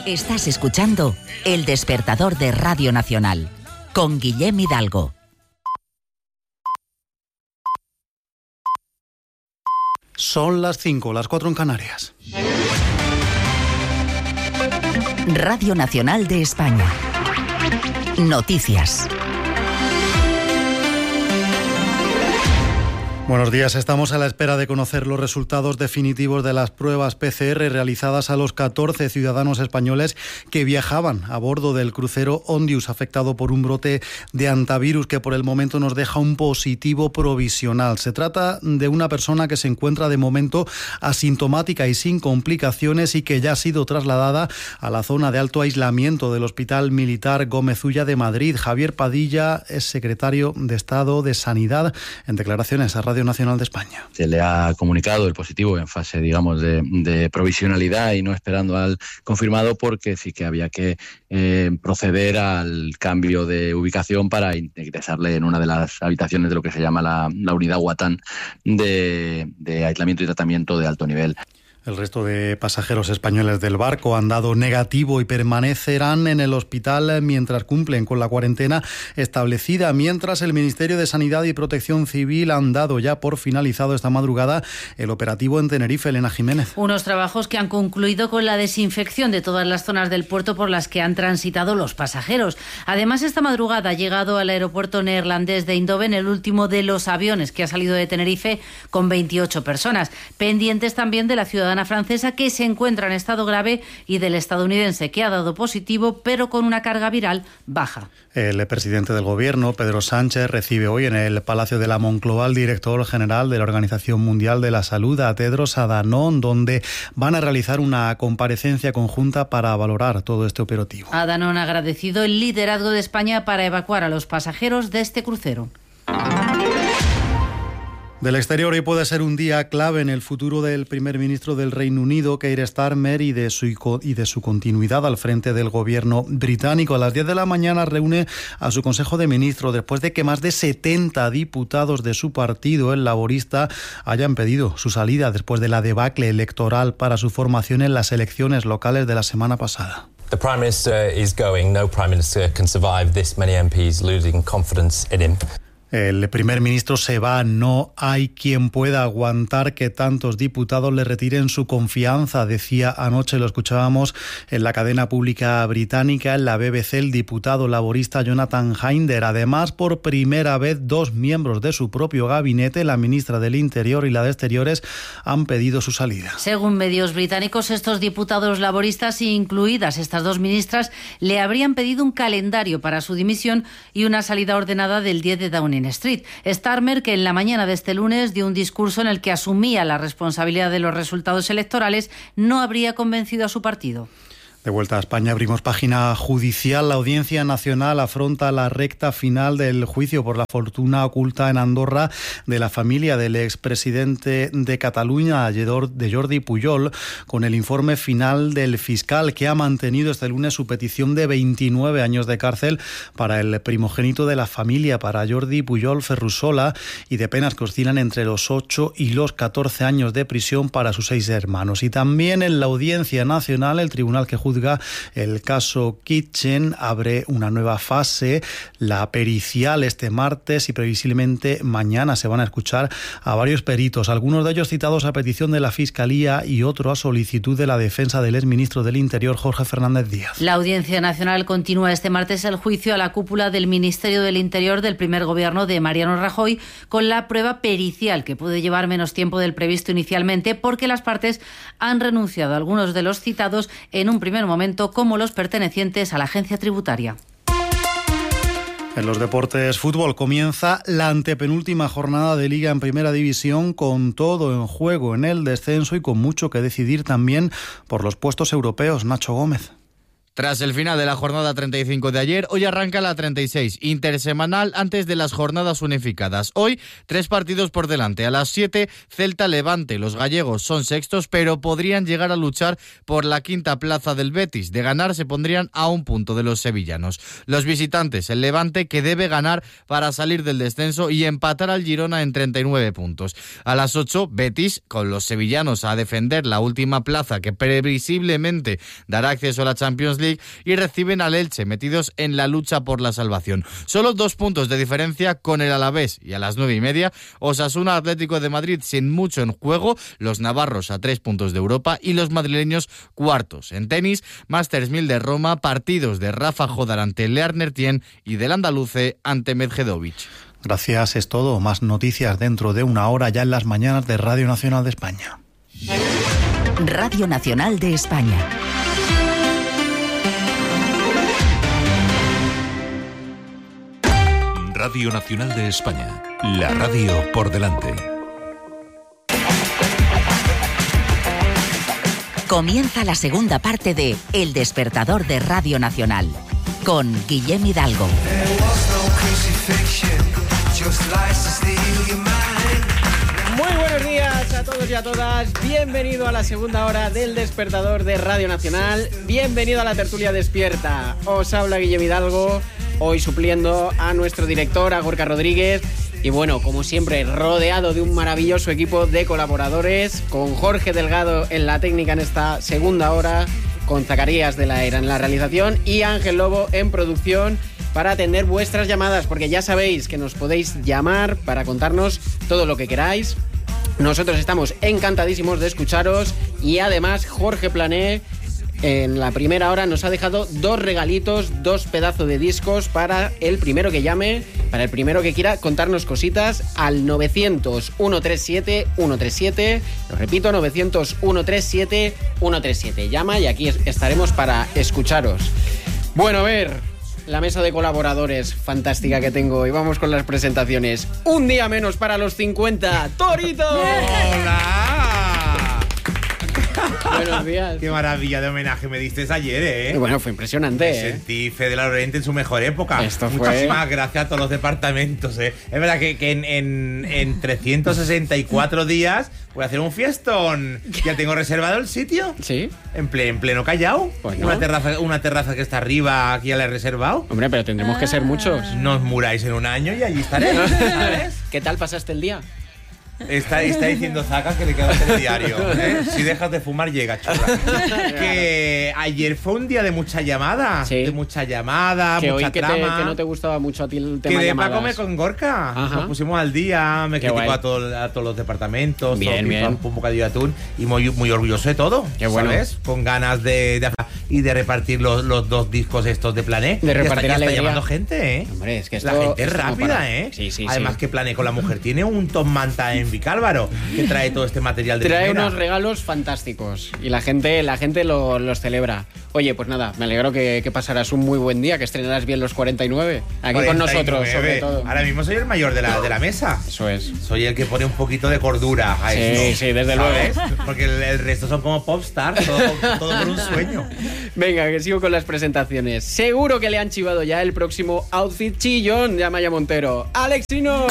Estás escuchando El Despertador de Radio Nacional con Guillem Hidalgo. Son las 5, las 4 en Canarias. Radio Nacional de España. Noticias. Buenos días, estamos a la espera de conocer los resultados definitivos de las pruebas PCR realizadas a los 14 ciudadanos españoles que viajaban a bordo del crucero Ondius, afectado por un brote de hantavirus que por el momento nos deja un positivo provisional. Se trata de una persona que se encuentra de momento asintomática y sin complicaciones y que ya ha sido trasladada a la zona de alto aislamiento del Hospital Militar Gómez Ulla de Madrid. Javier Padilla es secretario de Estado de Sanidad en declaraciones a Radio Nacional de España. Se le ha comunicado el positivo en fase, digamos, de provisionalidad y no esperando al confirmado, porque sí que había que proceder al cambio de ubicación para ingresarle en una de las habitaciones de lo que se llama la unidad Guatán de aislamiento y tratamiento de alto nivel. El resto de pasajeros españoles del barco han dado negativo y permanecerán en el hospital mientras cumplen con la cuarentena establecida, mientras el Ministerio de Sanidad y Protección Civil han dado ya por finalizado esta madrugada el operativo en Tenerife. Elena Jiménez. Unos trabajos que han concluido con la desinfección de todas las zonas del puerto por las que han transitado los pasajeros. Además, esta madrugada ha llegado al aeropuerto neerlandés de Eindhoven el último de los aviones que ha salido de Tenerife con 28 personas, pendientes también de la ciudadana francesa que se encuentra en estado grave y del estadounidense que ha dado positivo pero con una carga viral baja. El presidente del Gobierno, Pedro Sánchez, recibe hoy en el Palacio de la Moncloa al director general de la Organización Mundial de la Salud, a Tedros Adhanom, donde van a realizar una comparecencia conjunta para valorar todo este operativo. Adhanom ha agradecido el liderazgo de España para evacuar a los pasajeros de este crucero. Del exterior, hoy puede ser un día clave en el futuro del primer ministro del Reino Unido, Keir Starmer, y de su continuidad al frente del gobierno británico. A las 10 de la mañana reúne a su Consejo de Ministros después de que más de 70 diputados de su partido, el laborista, hayan pedido su salida después de la debacle electoral para su formación en las elecciones locales de la semana pasada. The Prime Minister is going. No Prime Minister can survive this many MPs losing confidence in him. El primer ministro se va, no hay quien pueda aguantar que tantos diputados le retiren su confianza, decía anoche, lo escuchábamos en la cadena pública británica, en la BBC, el diputado laborista Jonathan Hinder. Además, por primera vez, dos miembros de su propio gabinete, la ministra del Interior y la de Exteriores, han pedido su salida. Según medios británicos, estos diputados laboristas, incluidas estas dos ministras, le habrían pedido un calendario para su dimisión y una salida ordenada del 10 de Downing Street. Starmer, que en la mañana de este lunes dio un discurso en el que asumía la responsabilidad de los resultados electorales, no habría convencido a su partido. De vuelta a España, abrimos página judicial. La Audiencia Nacional afronta la recta final del juicio por la fortuna oculta en Andorra de la familia del expresidente de Cataluña, de Jordi Pujol, con el informe final del fiscal, que ha mantenido este lunes su petición de 29 años de cárcel para el primogénito de la familia, para Jordi Pujol Ferrusola, y de penas que oscilan entre los 8 y los 14 años de prisión para sus 6 hermanos. Y también en la Audiencia Nacional, el tribunal que juzga el caso Kitchen abre una nueva fase, la pericial, este martes, y previsiblemente mañana se van a escuchar a varios peritos, algunos de ellos citados a petición de la Fiscalía y otro a solicitud de la defensa del exministro del Interior, Jorge Fernández Díaz. La Audiencia Nacional continúa este martes el juicio a la cúpula del Ministerio del Interior del primer gobierno de Mariano Rajoy, con la prueba pericial, que puede llevar menos tiempo del previsto inicialmente, porque las partes han renunciado a algunos de los citados en un primer momento, como los pertenecientes a la agencia tributaria. En los deportes, fútbol, comienza la antepenúltima jornada de Liga en Primera División, con todo en juego en el descenso y con mucho que decidir también por los puestos europeos. Nacho Gómez. Tras el final de la jornada 35 de ayer, hoy arranca la 36, intersemanal antes de las jornadas unificadas. Hoy, 3 partidos por delante. A las 7, Celta-Levante. Los gallegos son sextos, pero podrían llegar a luchar por la quinta plaza del Betis. De ganar, se pondrían a 1 punto de los sevillanos. Los visitantes, el Levante, que debe ganar para salir del descenso y empatar al Girona en 39 puntos. A las 8, Betis, con los sevillanos a defender la última plaza que previsiblemente dará acceso a la Champions League, y reciben al Elche, metidos en la lucha por la salvación. Solo 2 puntos de diferencia con el Alavés, y a las 9:30, Osasuna Atlético de Madrid sin mucho en juego, los navarros a 3 puntos de Europa y los madrileños cuartos. En tenis, Masters 1000 de Roma, partidos de Rafa Jodar ante Learner Tien y del andaluce ante Medvedovic. Gracias, es todo. Más noticias dentro de una hora ya en las mañanas de Radio Nacional de España. Radio Nacional de España. Radio Nacional de España, la radio por delante. Comienza la segunda parte de El Despertador de Radio Nacional, con Guillem Hidalgo. Muy buenos días a todos y a todas. Bienvenido a la segunda hora del Despertador de Radio Nacional. Bienvenido a la tertulia despierta. Os habla Guillem Hidalgo, hoy supliendo a nuestro director, a Gorka Rodríguez. Y bueno, como siempre, rodeado de un maravilloso equipo de colaboradores, con Jorge Delgado en la técnica en esta segunda hora, con Zacarías de la Era en la realización y Ángel Lobo en producción, para atender vuestras llamadas, porque ya sabéis que nos podéis llamar para contarnos todo lo que queráis. Nosotros estamos encantadísimos de escucharos, y además Jorge Plané en la primera hora nos ha dejado 2 regalitos, 2 pedazos de discos para el primero que llame, para el primero que quiera contarnos cositas, al 900-137-137. Lo repito, 900-137-137. Llama y aquí estaremos para escucharos. Bueno, a ver, la mesa de colaboradores fantástica que tengo, y vamos con las presentaciones. Un día menos para los 50. ¡Torito! ¡Hola! Buenos días. Qué maravilla de homenaje me diste ayer, ¿eh? Bueno, fue impresionante, Me sentí Fede Laurent en su mejor época. Esto fue... Muchísimas gracias a todos los departamentos, ¿eh? Es verdad que en 364 días voy a hacer un fiestón. ¿Ya tengo reservado el sitio? ¿Sí? En pleno Callao. Pues no. Una terraza que está arriba, aquí ya la he reservado. Hombre, pero tendremos que ser muchos. No os muráis en un año y allí estaré, ¿sabes? ¿Qué tal pasaste el día? Está diciendo Zaca que le queda el telediario, ¿eh? Si dejas de fumar llega, churra. Que ayer fue un día de mucha llamada. Sí. De mucha llamada, Que mucha hoy que trama. que no te gustaba mucho a ti el tema Quedé llamadas. para comer con Gorka. Ajá. Nos pusimos al día, me Qué criticó guay. a todos los departamentos. Bien, todo, bien. Un bocadillo de atún y muy orgulloso de todo. Qué bueno. ¿Sabes? Con ganas de repartir los 2 discos estos de Plané. De repartir ya está alegría. llamando gente, ¿eh? Hombre, es que La gente es esto no rápida, para. ¿eh? Sí. Además que Plané con la mujer tiene un Tom Manta en Vicálvaro que trae todo este material de Trae primera. unos regalos fantásticos y la gente los celebra. Oye, pues nada, me alegro que pasarás un muy buen día, que estrenarás bien los 49 aquí 49. con nosotros, sobre todo. Ahora mismo soy el mayor de la mesa. Eso es. Soy el que pone un poquito de cordura a esto. Sí, desde ¿sabes? luego. Porque el resto son como popstars, todo por un sueño. Venga, que sigo con las presentaciones. Seguro que le han chivado ya el próximo outfit chillón de Amaya Montero. ¡Alexinos!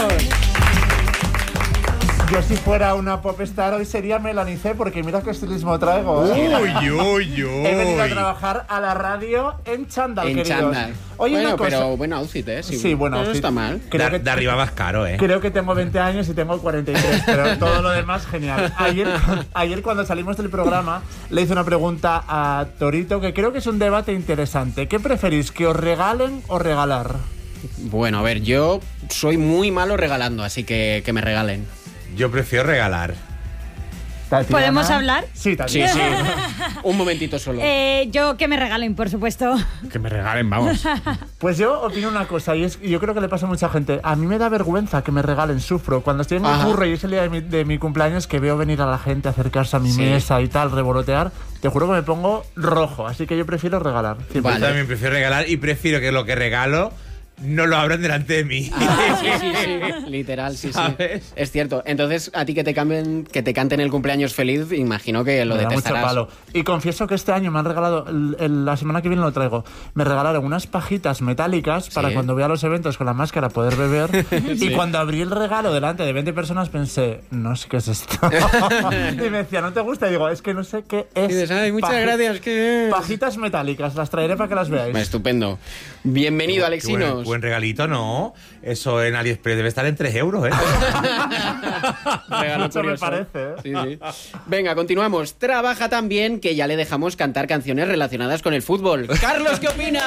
Yo si fuera una popstar hoy sería Melanie C, porque mira qué estilismo traigo. Uy. He venido a trabajar a la radio en chándal, En queridos. chándal. Oye, Bueno, una cosa. pero buen outfit, ¿eh? Sí, buen outfit. No está mal. Creo que De arriba más caro, ¿eh? Creo que tengo 20 años y tengo 43, pero todo lo demás genial. Ayer cuando salimos del programa le hice una pregunta a Torito que creo que es un debate interesante. ¿Qué preferís, que os regalen o regalar? Bueno, a ver, yo soy muy malo regalando, así que me regalen. Yo prefiero regalar. ¿Tatiana? ¿Podemos hablar? Sí, Tatiana. Sí. Un momentito solo. Yo que me regalen, por supuesto. Que me regalen, vamos. Pues yo opino una cosa, y yo creo que le pasa a mucha gente. A mí me da vergüenza que me regalen, sufro. Cuando estoy en mi curro y es el día de mi cumpleaños, que veo venir a la gente, acercarse a mi mesa y tal, revolotear, te juro que me pongo rojo. Así que yo prefiero regalar. Yo también prefiero regalar y prefiero que lo que regalo no lo abran delante de mí. Sí. Literal, sí. Es cierto. Entonces, a ti que te canten el cumpleaños feliz, imagino que lo detestarás. Mucho palo. Y confieso que este año me han regalado, la semana que viene lo traigo, me regalaron unas pajitas metálicas para cuando voy a los eventos con la máscara poder beber. Y cuando abrí el regalo delante de 20 personas pensé, no sé qué es esto. Y me decía, ¿no te gusta? Y digo, es que no sé qué es. Y dices, ay, muchas gracias. Pajitas metálicas, las traeré para que las veáis. Estupendo. Bienvenido, Alexinos. Buen regalito, ¿no? Eso en AliExpress debe estar en 3 euros, ¿eh? Regalo Mucho curioso. me parece, ¿eh? Sí. Venga, continuamos. Trabaja tan bien que ya le dejamos cantar canciones relacionadas con el fútbol. Carlos, ¿qué opinas?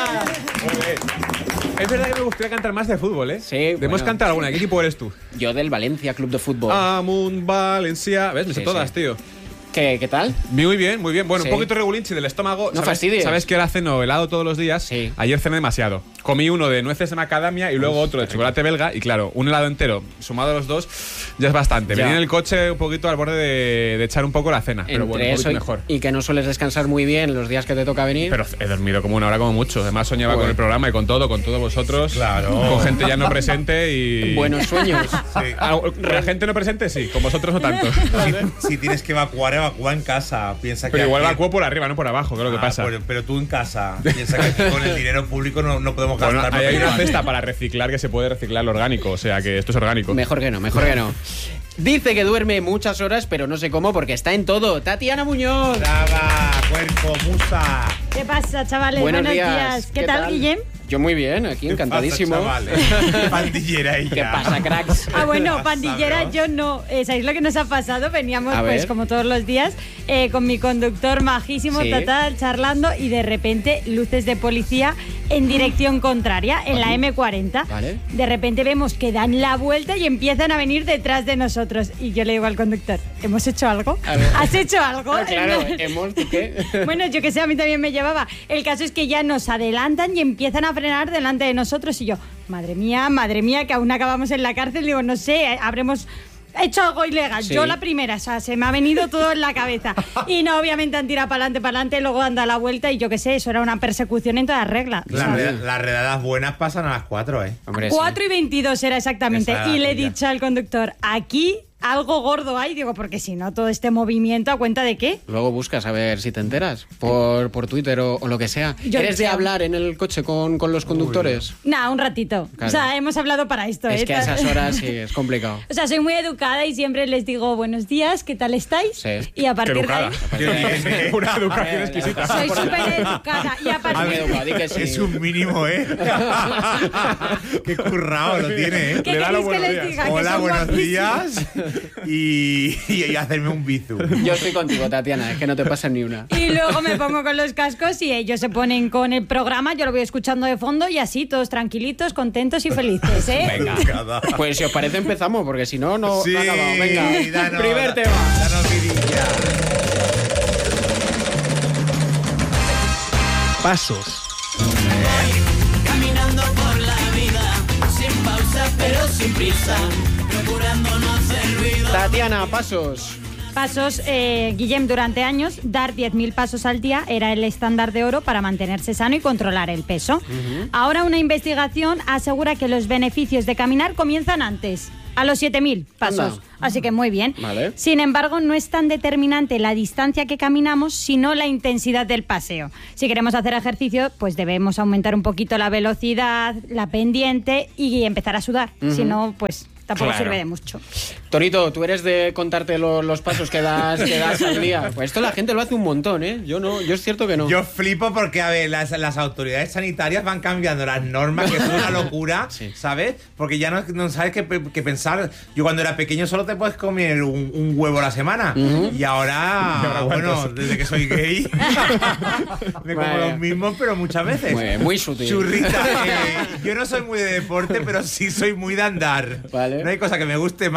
Es verdad que me gustaría cantar más de fútbol, ¿eh? Sí. Debemos cantar alguna. ¿Qué equipo eres tú? Yo del Valencia Club de Fútbol. Amunt, Valencia. ¿Ves? Me sé todas, tío. ¿Qué tal? Muy bien, muy bien. Bueno, Sí. un poquito regulinchi del estómago. No fastidies. ¿Sabes que ahora ceno helado todos los días? Sí. Ayer cené demasiado. Comí uno de nueces de macadamia y luego otro de chocolate belga. Y claro, un helado entero, sumado a los dos, ya es bastante. Ya. Venía en el coche un poquito al borde de echar un poco la cena. Pero bueno, un poquito mejor. Y que no sueles descansar muy bien los días que te toca venir. Pero he dormido como 1 hora como mucho. Además soñaba con el programa y con todos vosotros. Claro. Con gente ya no presente y... Buenos sueños. La gente no presente sí, con vosotros no tanto. Si tienes que evacúa en casa. Piensa Pero que igual aquí- evacuo por arriba, no por abajo, que es lo que pasa. Pero tú en casa. Piensa que aquí con el dinero público no podemos Bueno, gastar. ahí hay una igual. cesta para reciclar que se puede reciclar lo orgánico, o sea que esto es orgánico. Mejor que no. Dice que duerme muchas horas, pero no sé cómo porque está en todo. Tatiana Muñoz. Brava, cuerpo, musa. ¿Qué pasa, chavales? Buenos días. ¿Qué tal, Guillem? Yo muy bien, aquí encantadísimo. ¿Qué pasa, chavales? Pandillera ella. ¿Qué pasa, cracks? Ah, bueno, pandillera yo no. ¿Sabéis lo que nos ha pasado? Veníamos, A ver. pues, como todos los días, con mi conductor majísimo, Sí. total, charlando, y de repente luces de policía en dirección contraria, en la M40. Vale. De repente vemos que dan la vuelta y empiezan a venir detrás de nosotros. Y yo le digo al conductor, ¿hemos hecho algo? A ver. ¿Has hecho algo? Ah, claro, ¿qué? Bueno, yo que sé, a mí también me llevaba. El caso es que ya nos adelantan y empiezan a frenar delante de nosotros y yo, madre mía, que aún acabamos en la cárcel. Digo, no sé, habremos hecho algo ilegal. Sí. Yo la primera, o sea, se me ha venido todo en la cabeza. Y no, obviamente han tirado para adelante, luego han dado la vuelta y yo qué sé, eso era una persecución en toda regla. Las redadas buenas pasan a las 4, ¿eh? Hombre, 4 y 22 era exactamente. Esa Y le he tuya. dicho al conductor, aquí algo gordo hay, digo, porque si no, todo este movimiento, ¿a cuenta de qué? Luego buscas a ver si te enteras por Twitter o lo que sea. Yo ¿Eres de creo. hablar en el coche con los conductores? Nada, un ratito. Claro. O sea, hemos hablado para esto. Es que a esas horas sí, es complicado. O sea, soy muy educada y siempre les digo buenos días, ¿qué tal estáis? Sí. Y a partir de educada. ahí... Una educación exquisita. Soy súper educada. Y a partir Muy educado, di que sí. Es un mínimo, ¿eh? Qué currado lo tiene, ¿eh? ¿Qué Le da los queréis que buenos les días. diga? Que Hola, son buenos guapísimos. días. Y hacerme un bizu. Yo estoy contigo, Tatiana, es que no te pasa ni una. Y luego me pongo con los cascos y ellos se ponen con el programa, yo lo voy escuchando de fondo y así, todos tranquilitos, contentos y felices, ¿eh? Venga. Pues si os parece empezamos, porque si no, no Sí, acabamos. Venga, danos, primer tema. Danos vidilla. Pasos. Caminando por la vida, sin pausa pero sin prisa, procurando no hacer ruido. Tatiana, pasos. Pasos, Guillem, durante años, dar 10.000 pasos al día era el estándar de oro para mantenerse sano y controlar el peso. Ahora una investigación asegura que los beneficios de caminar comienzan antes, a los 7.000 pasos. Anda. Así que muy bien. Vale. Sin embargo, no es tan determinante la distancia que caminamos, sino la intensidad del paseo. Si queremos hacer ejercicio, pues debemos aumentar un poquito la velocidad, la pendiente y empezar a sudar. Si no, pues tampoco Claro. sirve de mucho. Torito, ¿tú eres de contarte los pasos que das al día? Pues esto la gente lo hace un montón, ¿eh? Yo no, yo es cierto que no. Yo flipo porque, a ver, las autoridades sanitarias van cambiando las normas, que es una locura, Sí. ¿sabes? Porque ya no sabes qué pensar. Yo cuando era pequeño solo te puedes comer un huevo a la semana. Y ahora, bueno, desde que soy gay, me como Vaya. los mismos, pero muchas veces. Muy sutil. Churrita. Yo no soy muy de deporte, pero sí soy muy de andar. Vale. No hay cosa que me guste más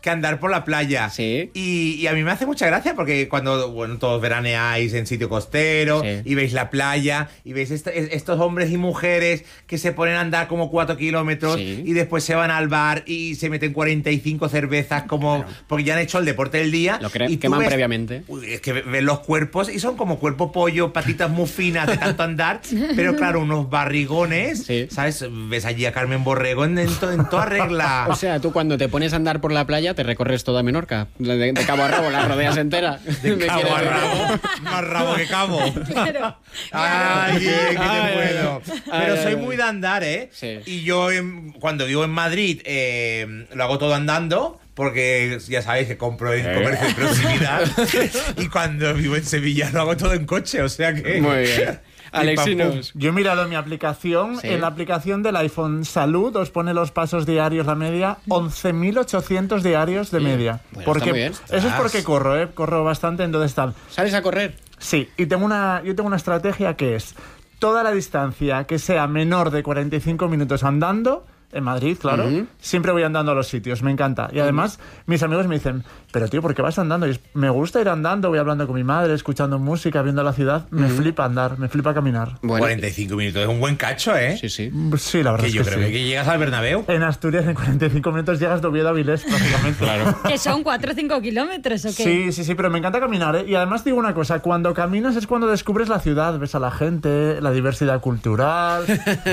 que andar por la playa. Sí. Y a mí me hace mucha gracia porque cuando todos veraneáis en sitio costero y veis la playa y veis estos hombres y mujeres que se ponen a andar como 4 kilómetros y después se van al bar y se meten 45 cervezas porque ya han hecho el deporte del día. Lo queman previamente. Es que ven los cuerpos y son como cuerpo pollo, patitas muy finas de tanto andar, pero claro, unos barrigones, ¿sabes? Ves allí a Carmen Borrego en toda regla. O sea, tú cuando te pones a andar por la playa te recorres toda Menorca, de cabo a rabo, la rodeas entera. De cabo a rabo, más rabo que cabo. Claro. Ay, que te puedo. Pero soy muy de andar, ¿eh? Sí. Y yo cuando vivo en Madrid lo hago todo andando. Porque ya sabéis que compro en comercio de proximidad. Y cuando vivo en Sevilla lo hago todo en coche, o sea que... Muy bien. Alexinos. Yo he mirado en mi aplicación, en la aplicación del iPhone Salud os pone los pasos diarios, la media, 11.800 diarios de media. Bueno, porque está muy bien. eso es porque corro bastante, entonces tal. ¿Sales a correr? Sí, y yo tengo una estrategia que es toda la distancia que sea menor de 45 minutos andando. En Madrid, claro. Siempre voy andando a los sitios, me encanta. Y además, mis amigos me dicen, pero tío, ¿por qué vas andando? Y me gusta ir andando, voy hablando con mi madre, escuchando música, viendo la ciudad. Me flipa andar, me flipa caminar. Bueno, 45 minutos es un buen cacho, ¿eh? Sí, sí. Sí, la verdad es que yo creo sí. que llegas al Bernabéu. En Asturias, en 45 minutos llegas de Oviedo a Avilés, prácticamente. Claro. ¿Que son 4 o 5 kilómetros o qué? Sí, pero me encanta caminar, ¿eh? Y además digo una cosa, cuando caminas es cuando descubres la ciudad, ves a la gente, la diversidad cultural,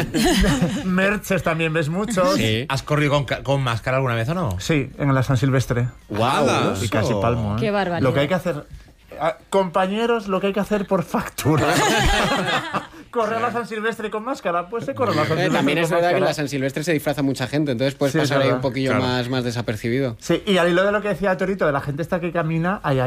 merches también ves mucho. Sí. ¿Has corrido con máscara alguna vez o no? Sí, en la San Silvestre. ¡Guau! Y casi palmo, ¿eh? Qué barbaridad. Lo que hay que hacer... compañeros, lo que hay que hacer por factura. ¿Correr a la San Silvestre con máscara? Pues se corre a la San Silvestre también es con verdad que en máscara. la San Silvestre se disfraza mucha gente, entonces puedes Sí, pasar es ahí verdad. un poquillo más desapercibido. Sí, y al hilo de lo que decía Torito, de la gente esta que camina, hay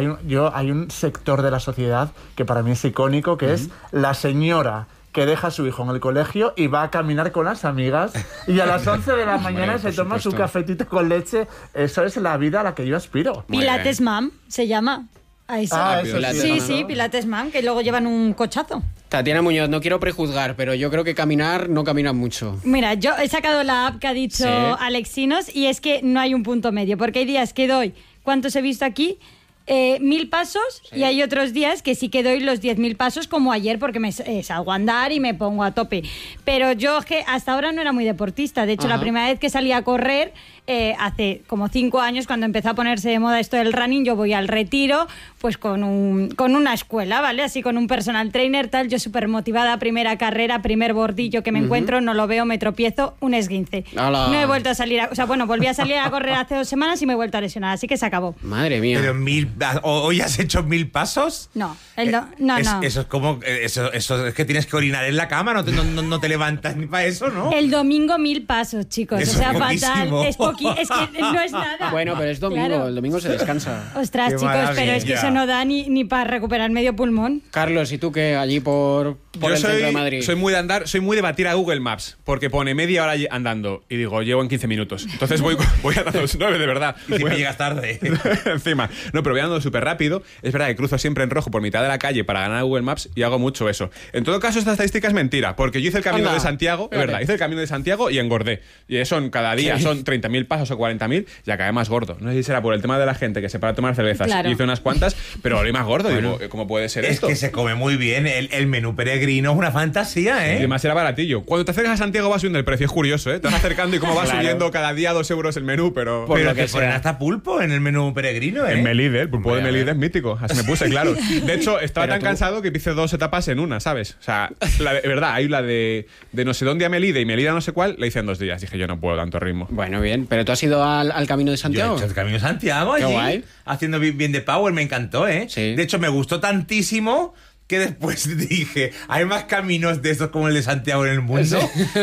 un sector de la sociedad que para mí es icónico, que es la señora que deja a su hijo en el colegio y va a caminar con las amigas y a las 11 de la mañana se toma su cafetito con leche. Eso es la vida a la que yo aspiro. Pilates Mam se llama. A eso. Eso Sí, Pilates Mam, que luego llevan un cochazo. Tatiana Muñoz, no quiero prejuzgar, pero yo creo que caminar no caminan mucho. Mira, yo he sacado la app que ha dicho Alexinos y es que no hay un punto medio, porque hay días que doy, ¿cuántos he visto aquí? 1.000 pasos y hay otros días que sí que doy los 10.000 pasos como ayer porque me salgo a andar y me pongo a tope. Pero yo es que hasta ahora no era muy deportista. De hecho, la primera vez que salí a correr hace como 5 años, cuando empezó a ponerse de moda esto del running, yo voy al Retiro pues con una escuela, ¿vale? Así con un personal trainer, tal. Yo súper motivada, primera carrera, primer bordillo que me encuentro, no lo veo, me tropiezo, un esguince. ¡Hala! No he vuelto a salir, volví a salir a correr hace 2 semanas y me he vuelto a lesionar, así que se acabó. Madre mía. Pero ¿hoy has hecho 1.000 pasos? No, no. Eso es como... Eso es que tienes que orinar en la cama, no te levantas ni para eso, ¿no? El domingo 1.000 pasos, chicos. Eso o sea, es fatal. poquísimo. Es que no es nada. Bueno, pero es domingo, Claro. el domingo se descansa. Ostras, Qué chicos, pero es que maravilla. eso no da ni para recuperar medio pulmón. Carlos, ¿y tú qué? Allí por el centro de Madrid. Soy muy de andar, soy muy de batir a Google Maps, porque pone media hora andando y digo, llego en 15 minutos. Entonces voy andando 9, de verdad. Y siempre llegas tarde. Encima. No, pero voy andando súper rápido. Es verdad que cruzo siempre en rojo por mitad de la calle para ganar a Google Maps y hago mucho eso. En todo caso, esta estadística es mentira, porque yo hice el camino Anda. de Santiago, es verdad, hice el camino de Santiago y engordé. Y cada día son 30.000 pasos o 40.000 y acabé más gordo. No sé si será por el tema de la gente que se para a tomar cervezas. Claro. Hice unas cuantas, pero olí más gordo. Digo, ¿cómo puede ser Es esto? que se come muy bien. El menú peregrino es una fantasía, Y ¿eh? además era baratillo. Cuando te acercas a Santiago va subiendo el precio, es curioso, ¿eh? Te vas acercando y cómo va Claro. subiendo cada día 2 euros el menú, pero... Por Pero lo que te ponen sea. hasta pulpo en el menú peregrino, ¿eh? En Melide, el pulpo Hombre, de a Melide ver. es mítico. Así me puse, claro. De hecho, estaba Pero tan tú- cansado que hice 2 etapas en una, ¿sabes? O sea, de verdad, hay la de no sé dónde a Melide y Melide a no sé cuál, la hice en 2 días. Dije, yo no puedo tanto ritmo. Bueno, bien. ¿Pero tú has ido al Camino de Yo Santiago? he hecho el Camino de Santiago Qué allí, guay. haciendo bien de power, me encantó, ¿eh? Sí. De hecho, me gustó tantísimo que después dije, hay más caminos de estos como el de Santiago en el mundo.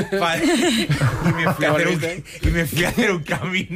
Y me fui a hacer un camino.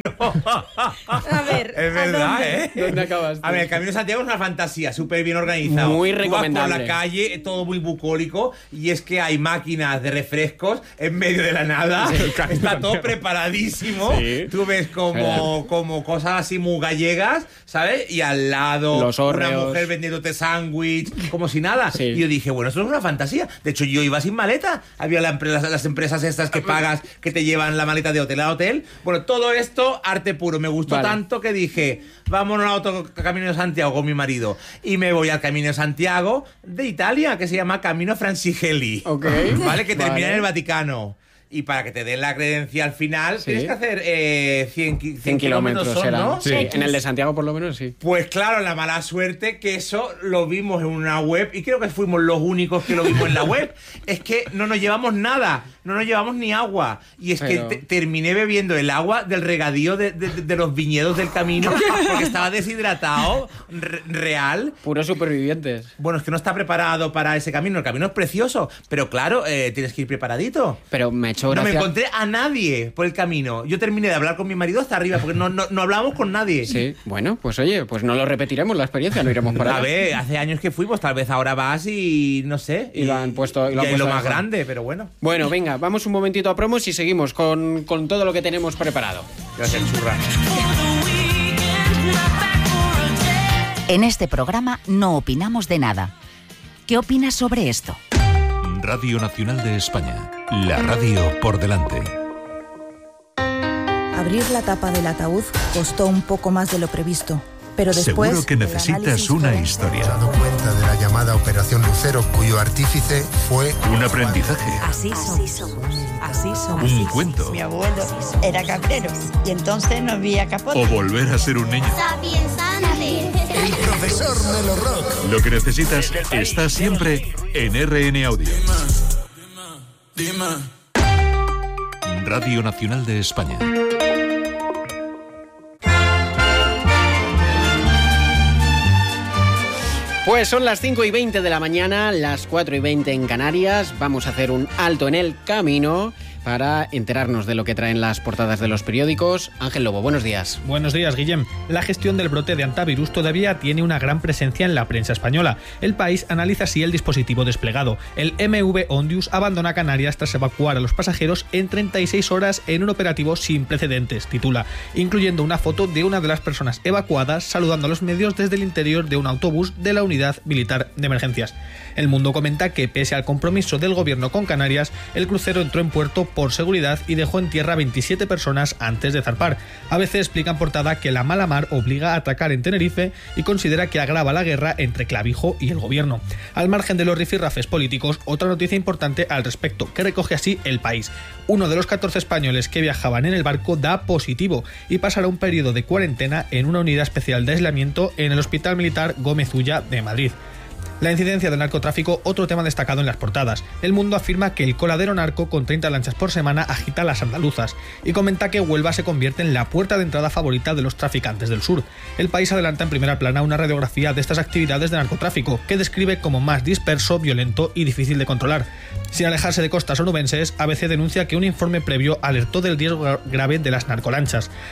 A ver, Es verdad, dónde? ¿eh? ¿Dónde acabas? A ver, el Camino de Santiago es una fantasía, súper bien organizado. Muy Tú vas recomendable. por la calle, todo muy bucólico, y es que hay máquinas de refrescos en medio de la nada. Está todo preparadísimo. Sí. Tú ves como cosas así muy gallegas, ¿sabes? Y al lado Los una hórreos. mujer vendiéndote sándwich, como si nada. nada. Sí. Y yo dije, bueno, esto es una fantasía. De hecho, yo iba sin maleta. Había las empresas estas que pagas, que te llevan la maleta de hotel a hotel. Bueno, todo esto, arte puro. Me gustó tanto que dije, vámonos a otro Camino de Santiago con mi marido. Y me voy al Camino de Santiago de Italia, que se llama Camino Francigeli. ¿Vale? Que termina en el Vaticano. Y para que te den la credencial final, tienes que hacer 100 kilómetros, ¿no? Sí, en el de Santiago por lo menos, sí. Pues claro, la mala suerte que eso lo vimos en una web, y creo que fuimos los únicos que lo vimos en la web, es que no nos llevamos nada, no nos llevamos ni agua. Y es que terminé bebiendo el agua del regadío de los viñedos del camino, porque estaba deshidratado, real. Puros supervivientes. Bueno, es que no está preparado para ese camino. El camino es precioso, pero claro, tienes que ir preparadito. Pero me ha hecho gracia. No me encontré a nadie por el camino. Yo terminé de hablar con mi marido hasta arriba, porque no hablábamos con nadie. Sí, bueno, pues oye, pues no lo repetiremos la experiencia, no iremos para allá. A ver, hace años que fuimos, tal vez ahora vas y no sé. Y lo han puesto. Y lo más grande, pero bueno. Bueno, venga, vamos un momentito a promos y seguimos con todo lo que tenemos preparado. Gracias, churra. En este programa no opinamos de nada. ¿Qué opinas sobre esto? Radio Nacional de España. La radio por delante. Abrir la tapa del ataúd costó un poco más de lo previsto, pero después... Seguro que necesitas una historia. He dado cuenta de la llamada Operación Lucero, cuyo artífice fue... Un aprendizaje. Así somos. Un cuento. Mi abuelo era cabrero y entonces no había capote. O volver a ser un niño. El profesor Melo Rock. Lo que necesitas está siempre en RN Audio. Dime. Radio Nacional de España. Pues son las 5:20 de la mañana, las 4:20 en Canarias. Vamos a hacer un alto en el camino para enterarnos de lo que traen las portadas de los periódicos. Ángel Lobo, buenos días. Buenos días, Guillem. La gestión del brote de antivirus todavía tiene una gran presencia en la prensa española. El País analiza así el dispositivo desplegado. El MV Ondius abandona Canarias tras evacuar a los pasajeros en 36 horas en un operativo sin precedentes, titula, incluyendo una foto de una de las personas evacuadas saludando a los medios desde el interior de un autobús de la Unidad Militar de Emergencias. El Mundo comenta que, pese al compromiso del gobierno con Canarias, el crucero entró en puerto por seguridad y dejó en tierra 27 personas antes de zarpar. ABC explica en portada que la mala mar obliga a atracar en Tenerife y considera que agrava la guerra entre Clavijo y el gobierno. Al margen de los rifirrafes políticos, otra noticia importante al respecto, que recoge así El País. Uno de los 14 españoles que viajaban en el barco da positivo y pasará un periodo de cuarentena en una unidad especial de aislamiento en el Hospital Militar Gómez Ulla de Madrid. La incidencia del narcotráfico, otro tema destacado en las portadas. El Mundo afirma que el coladero narco con 30 lanchas por semana agita las andaluzas y comenta que Huelva se convierte en la puerta de entrada favorita de los traficantes del sur. El País adelanta en primera plana una radiografía de estas actividades de narcotráfico que describe como más disperso, violento y difícil de controlar. Sin alejarse de costas onubenses, ABC denuncia que un informe previo alertó del riesgo grave de las narcolanchas.